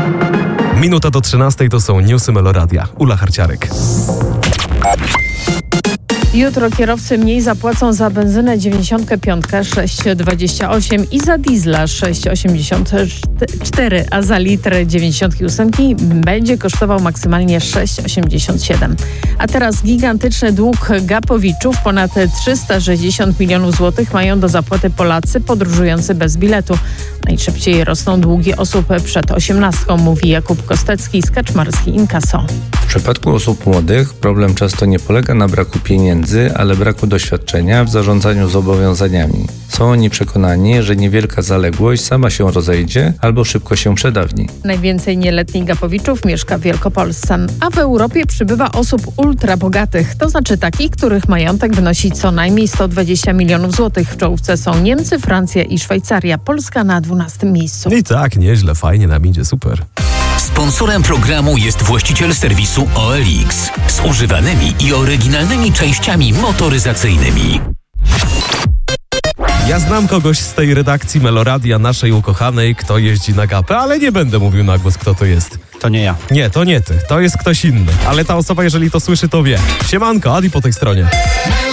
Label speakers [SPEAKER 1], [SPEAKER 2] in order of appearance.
[SPEAKER 1] Minuta do 13 to są newsy Meloradia. Ula Harciarek.
[SPEAKER 2] Jutro kierowcy mniej zapłacą za benzynę 95 6,28 i za diesla 6,84, a za litr 98 będzie kosztował maksymalnie 6,87. A teraz gigantyczny dług Gapowiczów, ponad 360 milionów złotych mają do zapłaty Polacy podróżujący bez biletu. Najszybciej rosną długi osób przed 18, mówi Jakub Kostecki z Kaczmarski Inkasso.
[SPEAKER 3] W przypadku osób młodych problem często nie polega na braku pieniędzy, ale braku doświadczenia w zarządzaniu zobowiązaniami. Są oni przekonani, że niewielka zaległość sama się rozejdzie albo szybko się przedawni.
[SPEAKER 2] Najwięcej nieletnich Gapowiczów mieszka w Wielkopolsce, a w Europie przybywa osób ultrabogatych, to znaczy takich, których majątek wynosi co najmniej 120 milionów złotych. W czołówce są Niemcy, Francja i Szwajcaria. Polska na 12 miejscu.
[SPEAKER 1] I tak, nieźle, fajnie nam idzie, super.
[SPEAKER 4] Sponsorem programu jest właściciel serwisu OLX z używanymi i oryginalnymi częściami motoryzacyjnymi.
[SPEAKER 1] Ja znam kogoś z tej redakcji Meloradia, naszej ukochanej, kto jeździ na Gapę, ale nie będę mówił na głos, kto to jest.
[SPEAKER 5] To nie ja.
[SPEAKER 1] Nie, to nie ty, to jest ktoś inny. Ale ta osoba, jeżeli to słyszy, to wie. Siemanko, Adi po tej stronie.